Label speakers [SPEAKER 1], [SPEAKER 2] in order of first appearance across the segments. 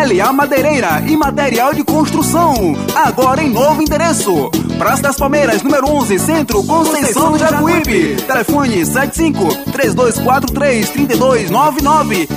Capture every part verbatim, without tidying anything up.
[SPEAKER 1] L A Madeireira e Material de Construção. Agora em novo endereço. Praça das Palmeiras, número onze, Centro, Conceição do Jacuípe. Telefone sete cinco, três dois quatro três, três dois nove nove.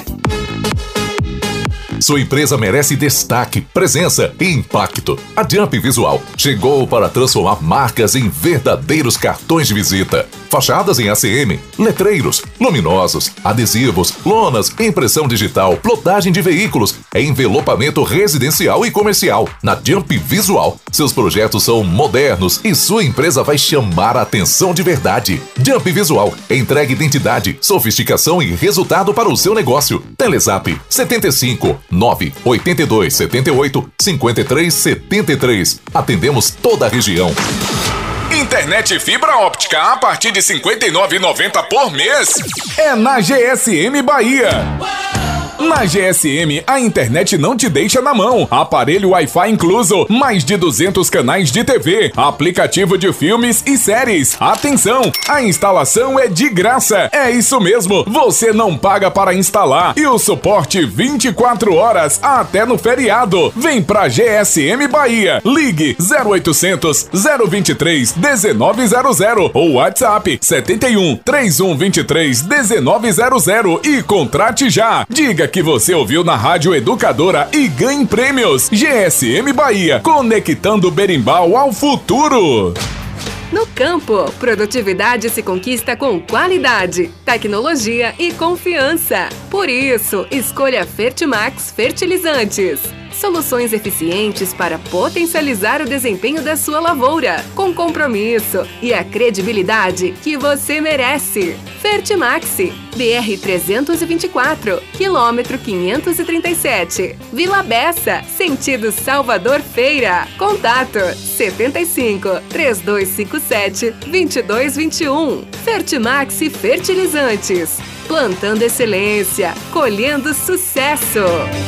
[SPEAKER 2] Sua empresa merece destaque, presença e impacto. A Jump Visual chegou para transformar marcas em verdadeiros cartões de visita. Fachadas em A C M, letreiros, luminosos, adesivos, lonas, impressão digital, plotagem de veículos, envelopamento residencial e comercial. Na Jump Visual, seus projetos são modernos e sua empresa vai chamar a atenção de verdade. Jump Visual entrega identidade, sofisticação e resultado para o seu negócio. Telezap setenta e cinco, nove oito dois sete oito, cinco três sete três. Atendemos toda a região.
[SPEAKER 3] Internet fibra óptica a partir de cinquenta e nove reais e noventa centavos por mês. É na G S M Bahia. Na G S M, a internet não te deixa na mão. Aparelho Wi-Fi incluso, mais de duzentos canais de T V, aplicativo de filmes e séries. Atenção, a instalação é de graça. É isso mesmo, você não paga para instalar. E o suporte vinte e quatro horas até no feriado. Vem pra G S M Bahia. Ligue zero oitocentos, zero vinte e três, dezenove zero zero ou WhatsApp setenta e um, trinta e um, vinte e três, dezenove zero zero e contrate já. Diga que você ouviu na Rádio Educadora e ganhe prêmios. G S M Bahia, conectando o berimbau ao futuro.
[SPEAKER 4] No campo, produtividade se conquista com qualidade, tecnologia e confiança. Por isso, escolha Fertimax Fertilizantes. Soluções eficientes para potencializar o desempenho da sua lavoura, com compromisso e a credibilidade que você merece. Fertimax, B R trezentos e vinte e quatro, quilômetro quinhentos e trinta e sete, Vila Bessa, sentido Salvador Feira. Contato setenta e cinco, três dois cinco sete, dois dois dois um. Fertimax Fertilizantes, plantando excelência, colhendo sucesso.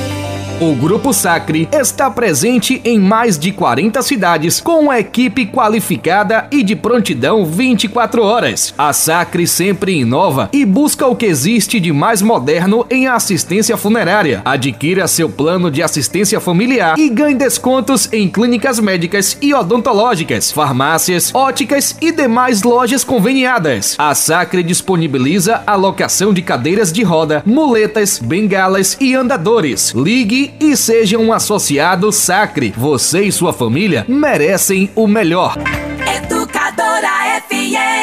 [SPEAKER 5] O Grupo Sacre está presente em mais de quarenta cidades com uma equipe qualificada e de prontidão vinte e quatro horas. A Sacre sempre inova e busca o que existe de mais moderno em assistência funerária. Adquira seu plano de assistência familiar e ganhe descontos em clínicas médicas e odontológicas, farmácias, óticas e demais lojas conveniadas. A Sacre disponibiliza a locação de cadeiras de roda, muletas, bengalas e andadores. Ligue e seja um associado Sacre. Você e sua família merecem o melhor.
[SPEAKER 6] Educadora F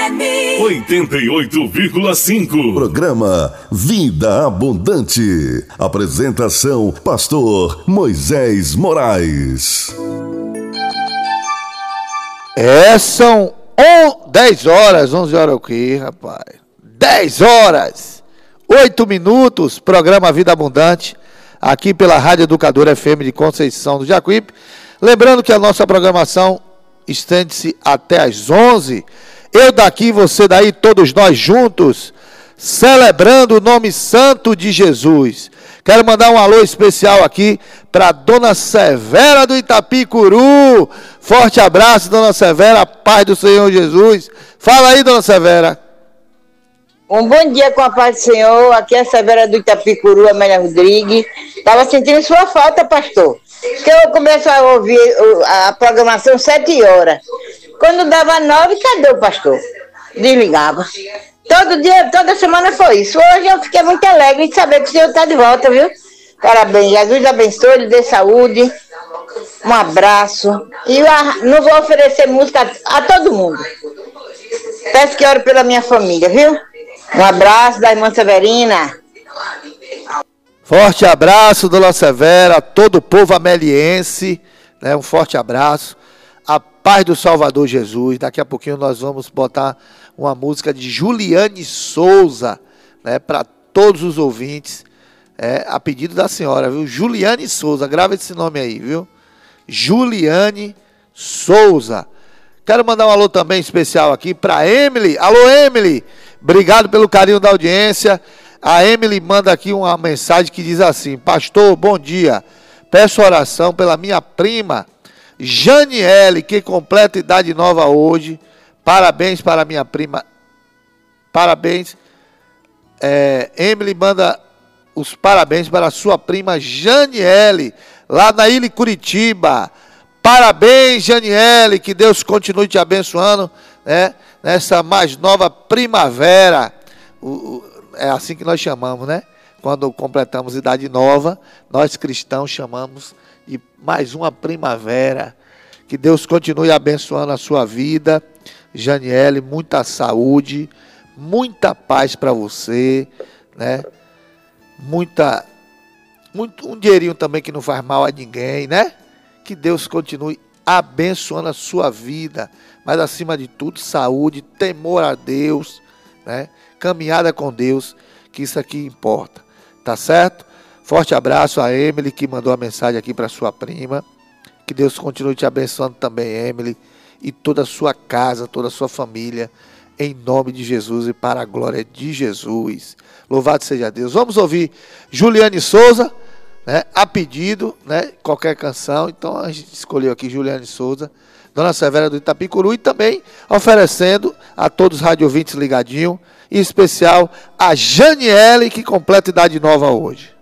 [SPEAKER 6] M
[SPEAKER 7] oitenta e oito vírgula cinco.
[SPEAKER 8] Programa Vida Abundante. Apresentação: Pastor Moisés Moraes.
[SPEAKER 9] É, são dez horas, onze horas o quê, rapaz? dez horas, oito minutos, programa Vida Abundante, aqui pela Rádio Educadora F M de Conceição do Jacuípe. Lembrando que a nossa programação estende-se até às onze. Eu daqui, você daí, todos nós juntos, celebrando o nome santo de Jesus. Quero mandar um alô especial aqui para Dona Severa do Itapicuru. Forte abraço, Dona Severa, paz do Senhor Jesus. Fala aí, Dona Severa.
[SPEAKER 10] Um bom dia com a paz do Senhor. Aqui é a Severa do Itapicuru, Amélia Rodrigues. Estava sentindo sua falta, pastor. Que eu começo a ouvir a programação sete horas. Quando dava nove, cadê o pastor? Desligava. Todo dia, toda semana foi isso. Hoje eu fiquei muito alegre de saber que o senhor está de volta, viu? Parabéns. Jesus abençoe, lhe dê saúde. Um abraço. E eu não vou oferecer música a, a todo mundo. Peço que ore pela minha família, viu? Um abraço da irmã Severina.
[SPEAKER 9] Forte abraço, Dona Severa, todo o povo ameliense, né? Um forte abraço. A paz do Salvador Jesus. Daqui a pouquinho nós vamos botar uma música de Juliane Souza, né? Para todos os ouvintes, é, a pedido da senhora, viu? Juliane Souza, grava esse nome aí, viu? Juliane Souza. Quero mandar um alô também especial aqui para Emily. Alô, Emily. Obrigado pelo carinho da audiência. A Emily manda aqui uma mensagem que diz assim: pastor, bom dia. Peço oração pela minha prima Janiele, que completa idade nova hoje. Parabéns para minha prima. Parabéns. É, Emily manda os parabéns para a sua prima Janiele, lá na Ilha Curitiba. Parabéns, Janiele, que Deus continue te abençoando, né, nessa mais nova primavera. O, o, é assim que nós chamamos, né? Quando completamos idade nova, nós cristãos chamamos de mais uma primavera. Que Deus continue abençoando a sua vida, Janiele, muita saúde, muita paz para você, né? Muita, muito, um dinheirinho também que não faz mal a ninguém, né? Que Deus continue abençoando a sua vida, mas acima de tudo, saúde, temor a Deus, né? Caminhada com Deus, que isso aqui importa, tá certo? Forte abraço a Emily, que mandou a mensagem aqui para sua prima. Que Deus continue te abençoando também, Emily, e toda a sua casa, toda a sua família, em nome de Jesus e para a glória de Jesus. Louvado seja Deus. Vamos ouvir Juliane Souza, né, a pedido, né, qualquer canção. Então a gente escolheu aqui Juliane Souza, Dona Severa do Itapicuru, e também oferecendo a todos os rádio ouvintes ligadinho, em especial a Janiele, que completa idade nova hoje.